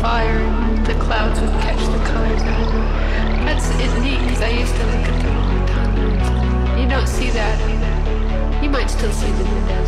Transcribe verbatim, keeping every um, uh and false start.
fire and the clouds would catch the colors out. That's it's neat because I used to look at them all the time. You don't see that. You might still see them in that.